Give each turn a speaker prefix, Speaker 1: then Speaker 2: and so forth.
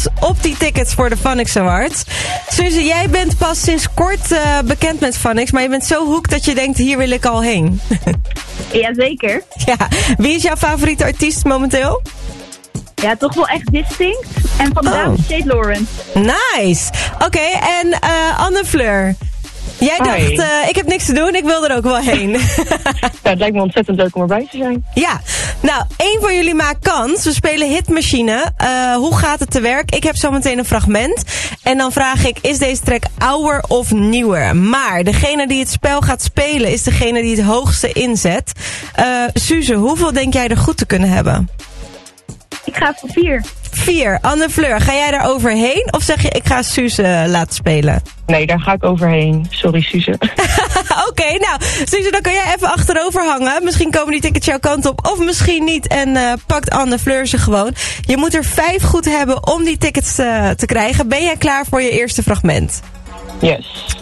Speaker 1: kans op die tickets voor de Phonics Awards. Suze, jij bent pas sinds kort bekend met Phonics, maar je bent zo hooked dat je denkt, hier wil ik al heen.
Speaker 2: Jazeker.
Speaker 1: Ja, wie is jouw favoriete artiest momenteel?
Speaker 2: Ja, toch wel echt distinct. En vandaag Shade Lauren.
Speaker 1: Nice. Oké, en Anne Fleur. Jij dacht, ik heb niks te doen, ik wil er ook wel heen.
Speaker 3: Ja, het lijkt me ontzettend leuk om erbij te zijn.
Speaker 1: Ja, nou, één van jullie maakt kans. We spelen Hitmachine. Hoe gaat het te werk? Ik heb zometeen een fragment. En dan vraag ik, is deze track ouder of nieuwer? Maar degene die het spel gaat spelen is degene die het hoogste inzet. Suze, hoeveel denk jij er goed te kunnen hebben?
Speaker 2: Ik ga voor 4.
Speaker 1: 4. Anne Fleur, ga jij daar overheen? Of zeg je, ik ga Suze laten spelen?
Speaker 3: Nee, daar ga ik overheen. Sorry, Suze.
Speaker 1: Oké, nou, Suze, dan kan jij even achterover hangen. Misschien komen die tickets jouw kant op, of misschien niet. En pakt Anne Fleur ze gewoon. Je moet er 5 goed hebben om die tickets te krijgen. Ben jij klaar voor je eerste fragment?
Speaker 3: Yes.